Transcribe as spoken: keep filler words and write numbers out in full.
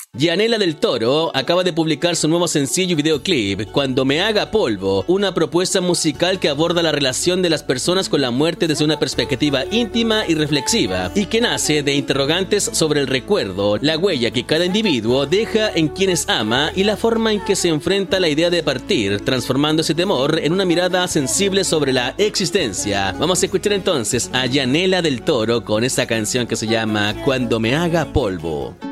Yanela del Toro acaba de publicar su nuevo sencillo y videoclip, Cuando me haga polvo, una propuesta musical que aborda la relación de las personas con la muerte desde una perspectiva íntima y reflexiva, y que nace de interrogantes sobre el recuerdo, la huella que cada individuo deja en quienes ama y la forma en que se enfrenta a la idea de partir, transformando ese temor en una mirada sensible sobre la existencia. Vamos a escuchar entonces a Yanela del Toro con esta canción que se llama Cuando me haga polvo.